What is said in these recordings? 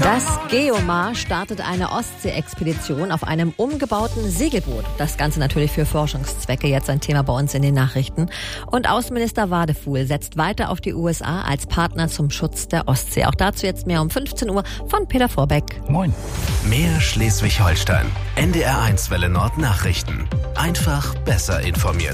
Das Geomar startet eine Ostsee-Expedition auf einem umgebauten Segelboot. Das Ganze natürlich für Forschungszwecke, jetzt ein Thema bei uns in den Nachrichten. Und Außenminister Wadefuhl setzt weiter auf die USA als Partner zum Schutz der Ostsee. Auch dazu jetzt mehr um 15 Uhr von Peter Vorbeck. Moin. Mehr Schleswig-Holstein. NDR1 Welle Nord Nachrichten. Einfach besser informiert.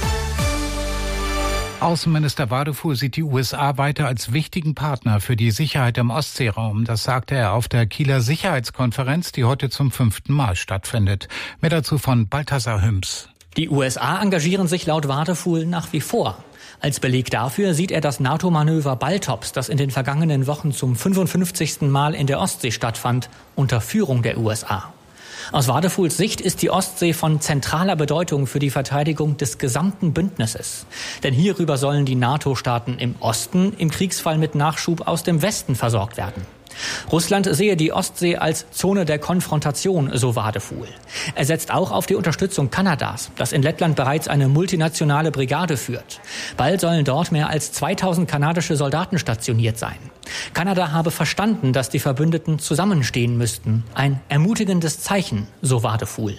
Außenminister Wadefuhl sieht die USA weiter als wichtigen Partner für die Sicherheit im Ostseeraum. Das sagte er auf der Kieler Sicherheitskonferenz, die heute zum 5. Mal stattfindet. Mehr dazu von Balthasar Hüms. Die USA engagieren sich laut Wadefuhl nach wie vor. Als Beleg dafür sieht er das NATO-Manöver Baltops, das in den vergangenen Wochen zum 55. Mal in der Ostsee stattfand, unter Führung der USA. Aus Wadefuhls Sicht ist die Ostsee von zentraler Bedeutung für die Verteidigung des gesamten Bündnisses. Denn hierüber sollen die NATO-Staaten im Osten im Kriegsfall mit Nachschub aus dem Westen versorgt werden. Russland sehe die Ostsee als Zone der Konfrontation, so Wadefuhl. Er setzt auch auf die Unterstützung Kanadas, das in Lettland bereits eine multinationale Brigade führt. Bald sollen dort mehr als 2000 kanadische Soldaten stationiert sein. Kanada habe verstanden, dass die Verbündeten zusammenstehen müssten. Ein ermutigendes Zeichen, so Wadefuhl.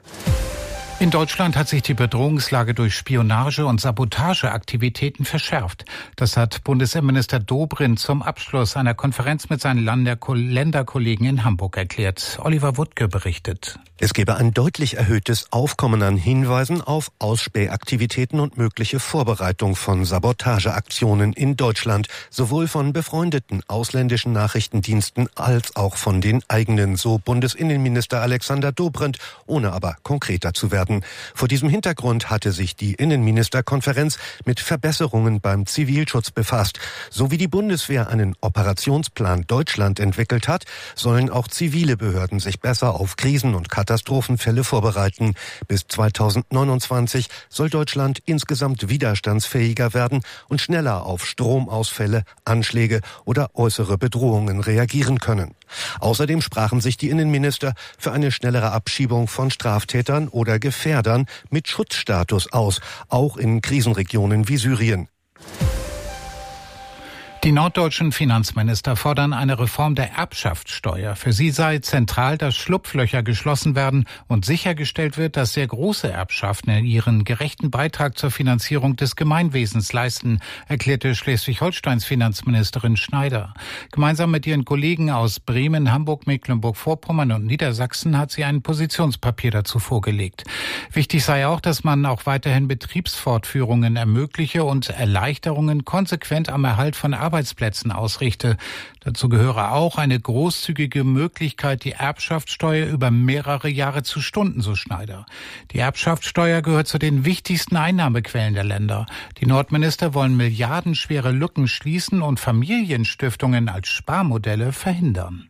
In Deutschland hat sich die Bedrohungslage durch Spionage- und Sabotageaktivitäten verschärft. Das hat Bundesinnenminister Dobrindt zum Abschluss einer Konferenz mit seinen Länderkollegen in Hamburg erklärt. Oliver Wuttke berichtet. Es gebe ein deutlich erhöhtes Aufkommen an Hinweisen auf Ausspähaktivitäten und mögliche Vorbereitung von Sabotageaktionen in Deutschland, sowohl von befreundeten ausländischen Nachrichtendiensten als auch von den eigenen, so Bundesinnenminister Alexander Dobrindt, ohne aber konkreter zu werden. Vor diesem Hintergrund hatte sich die Innenministerkonferenz mit Verbesserungen beim Zivilschutz befasst. So wie die Bundeswehr einen Operationsplan Deutschland entwickelt hat, sollen auch zivile Behörden sich besser auf Krisen- und Katastrophenfälle vorbereiten. Bis 2029 soll Deutschland insgesamt widerstandsfähiger werden und schneller auf Stromausfälle, Anschläge oder äußere Bedrohungen reagieren können. Außerdem sprachen sich die Innenminister für eine schnellere Abschiebung von Straftätern oder Gefährdern mit Schutzstatus aus, auch in Krisenregionen wie Syrien. Die norddeutschen Finanzminister fordern eine Reform der Erbschaftssteuer. Für sie sei zentral, dass Schlupflöcher geschlossen werden und sichergestellt wird, dass sehr große Erbschaften ihren gerechten Beitrag zur Finanzierung des Gemeinwesens leisten, erklärte Schleswig-Holsteins Finanzministerin Schneider. Gemeinsam mit ihren Kollegen aus Bremen, Hamburg, Mecklenburg-Vorpommern und Niedersachsen hat sie ein Positionspapier dazu vorgelegt. Wichtig sei auch, dass man auch weiterhin Betriebsfortführungen ermögliche und Erleichterungen konsequent am Erhalt von Arbeitsplätzen ausrichte. Dazu gehöre auch eine großzügige Möglichkeit, die Erbschaftssteuer über mehrere Jahre zu stunden, so Schneider. Die Erbschaftssteuer gehört zu den wichtigsten Einnahmequellen der Länder. Die Nordminister wollen milliardenschwere Lücken schließen und Familienstiftungen als Sparmodelle verhindern.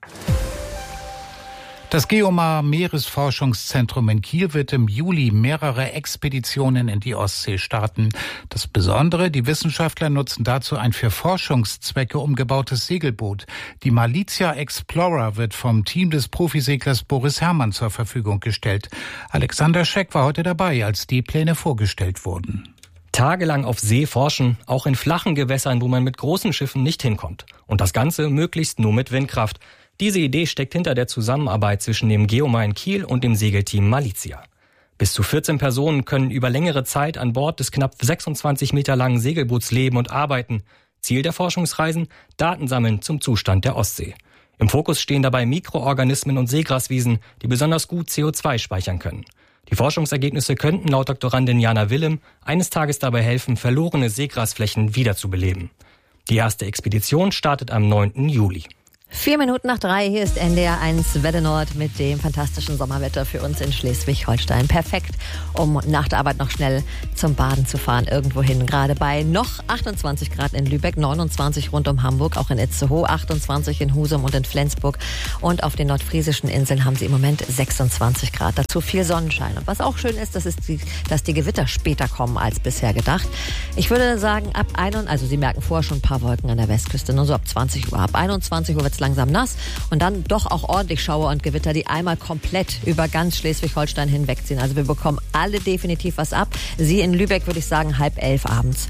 Das Geomar Meeresforschungszentrum in Kiel wird im Juli mehrere Expeditionen in die Ostsee starten. Das Besondere, die Wissenschaftler nutzen dazu ein für Forschungszwecke umgebautes Segelboot. Die Malizia Explorer wird vom Team des Profiseglers Boris Herrmann zur Verfügung gestellt. Alexander Scheck war heute dabei, als die Pläne vorgestellt wurden. Tagelang auf See forschen, auch in flachen Gewässern, wo man mit großen Schiffen nicht hinkommt. Und das Ganze möglichst nur mit Windkraft. Diese Idee steckt hinter der Zusammenarbeit zwischen dem Geomar in Kiel und dem Segelteam Malizia. Bis zu 14 Personen können über längere Zeit an Bord des knapp 26 Meter langen Segelboots leben und arbeiten. Ziel der Forschungsreisen? Daten sammeln zum Zustand der Ostsee. Im Fokus stehen dabei Mikroorganismen und Seegraswiesen, die besonders gut CO2 speichern können. Die Forschungsergebnisse könnten laut Doktorandin Jana Willem eines Tages dabei helfen, verlorene Seegrasflächen wiederzubeleben. Die erste Expedition startet am 9. Juli. 3:04, hier ist NDR1 Welle Nord mit dem fantastischen Sommerwetter für uns in Schleswig-Holstein. Perfekt, um nach der Arbeit noch schnell zum Baden zu fahren, irgendwohin. Gerade bei noch 28 Grad in Lübeck, 29 rund um Hamburg, auch in Itzehoe, 28 in Husum und in Flensburg. Und auf den nordfriesischen Inseln haben sie im Moment 26 Grad. Dazu viel Sonnenschein. Und was auch schön ist, dass die Gewitter später kommen als bisher gedacht. Ich würde sagen, also Sie merken vorher schon ein paar Wolken an der Westküste, nur so ab 20 Uhr. Ab 21 Uhr wird es langsam nass und dann doch auch ordentlich Schauer und Gewitter, die einmal komplett über ganz Schleswig-Holstein hinwegziehen. Also wir bekommen alle definitiv was ab. Sie in Lübeck würde ich sagen 10:30 abends.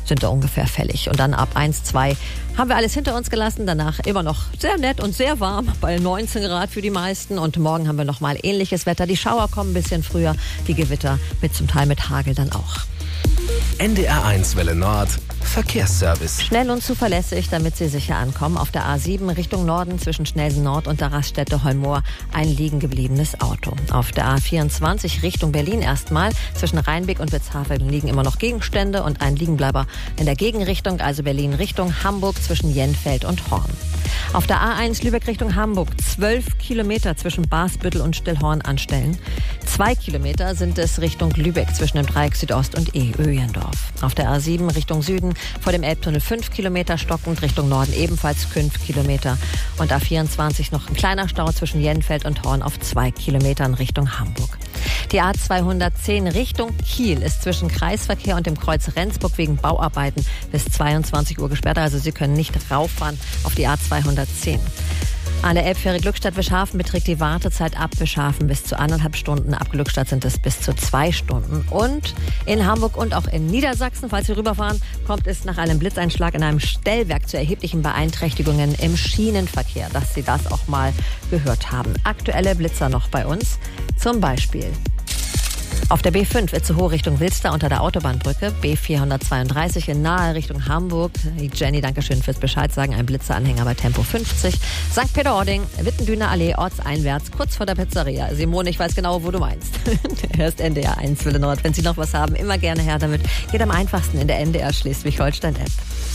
sind da ungefähr fällig. Und dann ab 1, 2 haben wir alles hinter uns gelassen. Danach immer noch sehr nett und sehr warm, bei 19 Grad für die meisten. Und morgen haben wir nochmal ähnliches Wetter. Die Schauer kommen ein bisschen früher, die Gewitter zum Teil mit Hagel dann auch. NDR1 Welle Nord Verkehrsservice. Schnell und zuverlässig, damit Sie sicher ankommen. Auf der A7 Richtung Norden zwischen Schnelsen Nord und der Raststätte Heumoor ein liegen gebliebenes Auto. Auf der A24 Richtung Berlin erstmal. Zwischen Rheinbeck und Witzhafen liegen immer noch Gegenstände und ein Liegenbleiber in der Gegenrichtung, also Berlin Richtung Hamburg zwischen Jenfeld und Horn. Auf der A1 Lübeck Richtung Hamburg 12 Kilometer zwischen Basbüttel und Stillhorn anstellen. 2 Kilometer sind es Richtung Lübeck zwischen dem Dreieck Südost und Öjendorf. Auf der A7 Richtung Süden vor dem Elbtunnel 5 Kilometer stockend, Richtung Norden ebenfalls 5 Kilometer. Und A24 noch ein kleiner Stau zwischen Jenfeld und Horn auf 2 Kilometern Richtung Hamburg. Die A210 Richtung Kiel ist zwischen Kreisverkehr und dem Kreuz Rendsburg wegen Bauarbeiten bis 22 Uhr gesperrt. Also Sie können nicht rauffahren auf die A210. An der Elbfähre Glückstadt-Wischhafen beträgt die Wartezeit ab Wischhafen bis zu 1,5 Stunden. Ab Glückstadt sind es bis zu 2 Stunden. Und in Hamburg und auch in Niedersachsen, falls Sie rüberfahren, kommt es nach einem Blitzeinschlag in einem Stellwerk zu erheblichen Beeinträchtigungen im Schienenverkehr, dass Sie das auch mal gehört haben. Aktuelle Blitzer noch bei uns, zum Beispiel auf der B5 Itzehoe Richtung Wilster unter der Autobahnbrücke, B432 in Nahe Richtung Hamburg. Jenny, danke schön fürs Bescheid sagen. Ein Blitzeranhänger bei Tempo 50. St. Peter-Ording, Wittendüner Allee, ortseinwärts, kurz vor der Pizzeria. Simone, ich weiß genau, wo du meinst. Hier ist NDR1 Welle Nord. Wenn Sie noch was haben, immer gerne her damit. Geht am einfachsten in der NDR Schleswig-Holstein-App.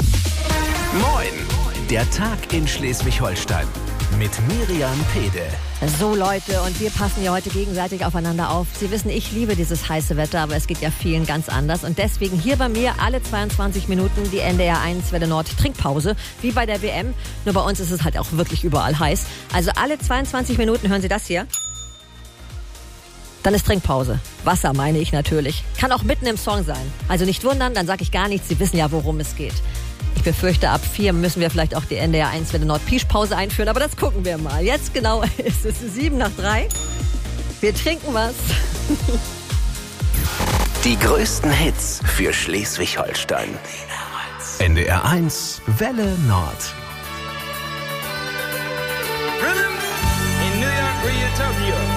Moin, der Tag in Schleswig-Holstein mit Miriam Pede. So Leute, und wir passen ja heute gegenseitig aufeinander auf. Sie wissen, ich liebe dieses heiße Wetter, aber es geht ja vielen ganz anders. Und deswegen hier bei mir alle 22 Minuten die NDR1 Welle Nord Trinkpause, wie bei der WM. Nur bei uns ist es halt auch wirklich überall heiß. Also alle 22 Minuten hören Sie das hier. Dann ist Trinkpause. Wasser meine ich natürlich. Kann auch mitten im Song sein. Also nicht wundern, dann sage ich gar nichts. Sie wissen ja, worum es geht. Ich befürchte, ab 4 müssen wir vielleicht auch die NDR1 Welle Nord Pischpause einführen, aber das gucken wir mal. Jetzt genau ist es 2:07. Wir trinken was. Die größten Hits für Schleswig-Holstein. NDR1 Welle Nord. Rhythm in New York, Rio, Tokyo.